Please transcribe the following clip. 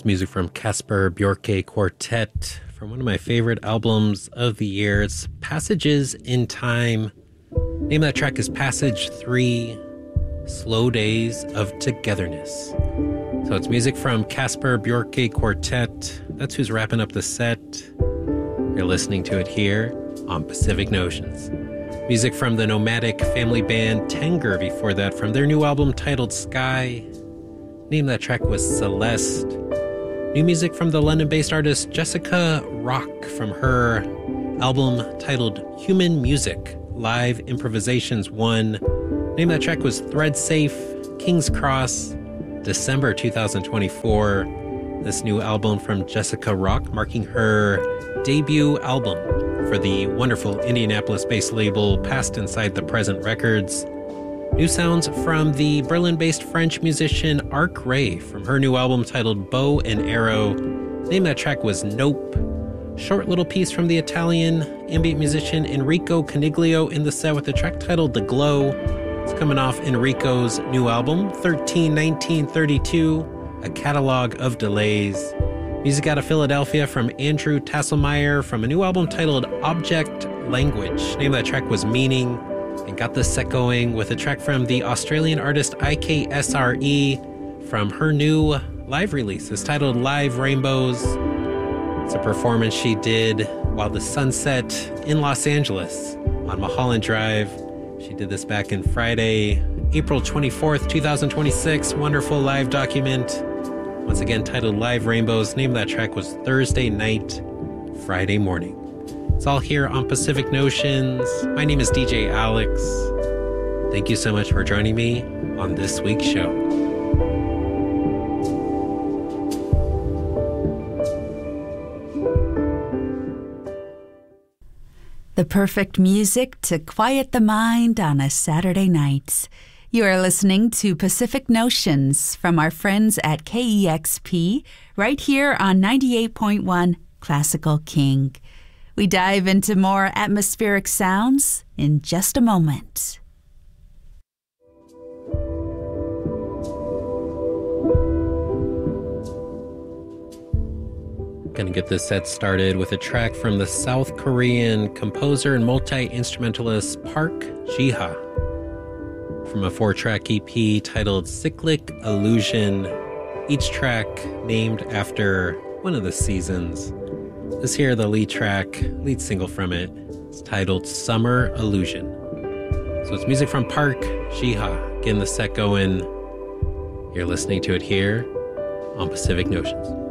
Music from Casper Bjorke Quartet from one of my favorite albums of the year. It's Passages in Time. Name of that track is Passage 3, Slow Days of Togetherness. So it's music from Casper Bjorke Quartet. That's who's wrapping up the set. You're listening to it here on Pacific Notions. Music from the nomadic family band Tenger before that from their new album titled Sky. Name of that track was Celeste. New music from the London-based artist Jessica Rock from her album titled Human Music, Live Improvisations 1. Name of that track was Thread Safe, King's Cross, December 2024. This new album from Jessica Rock marking her debut album for the wonderful Indianapolis-based label Past Inside the Present Records. New sounds from the Berlin-based French musician Arc Ray from her new album titled Bow and Arrow. Name of that track was Nope. Short little piece from the Italian ambient musician Enrico Coniglio in the set with the track titled The Glow. It's coming off Enrico's new album, 131932, A Catalog of Delays. Music out of Philadelphia from Andrew Tasselmeyer from a new album titled Object Language. Name of that track was Meaning. And got this set going with a track from the Australian artist IKSRE from her new live release. It's titled Live Rainbows. It's a performance she did while the sun set in Los Angeles on Mulholland Drive. She did this back in Friday, April 24th, 2026. Wonderful live document. Once again, titled Live Rainbows. Name of that track was Thursday Night, Friday Morning. It's all here on Pacific Notions. My name is DJ Alex. Thank you so much for joining me on this week's show. The perfect music to quiet the mind on a Saturday night. You are listening to Pacific Notions from our friends at KEXP, right here on 98.1 Classical King. We dive into more atmospheric sounds in just a moment. Gonna get this set started with a track from the South Korean composer and multi-instrumentalist Park Ji-ha from a 4-track EP titled Cyclic Illusion, each track named after one of the seasons. This here, the lead single from it, is titled Summer Illusion. So it's music from Park Ji-ha, getting the set going. You're listening to it here on Pacific Notions.